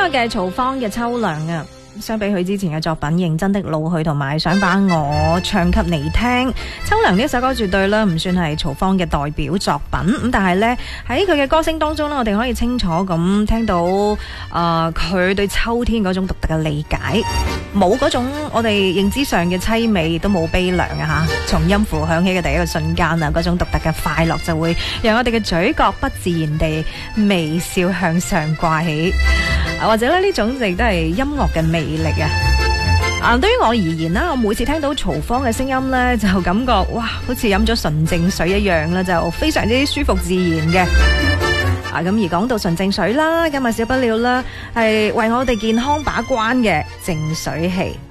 個嘅曹芳嘅秋涼啊，相比佢之前嘅作品《認真的老去》同埋想把我唱給你聽，秋涼呢首歌絕對咧唔算係曹芳嘅代表作品，咁但係呢，喺佢嘅歌聲當中呢，我哋可以清楚咁聽到佢對秋天嗰種獨特嘅理解，冇嗰種我哋認知上嘅淒美，都冇悲涼啊吓，從音符響起嘅第一個瞬間啊，嗰種獨特嘅快樂就會讓我哋嘅嘴角不自然地微笑向上掛起，或者咧呢種亦都係音樂嘅魅力啊！對於我而言啦，我每次聽到曹芳嘅聲音呢，就感覺哇，好似飲咗純淨水一樣啦，就非常之舒服自然嘅。咁而講到純淨水啦，今日少不了啦，係為我哋健康把關嘅淨水器。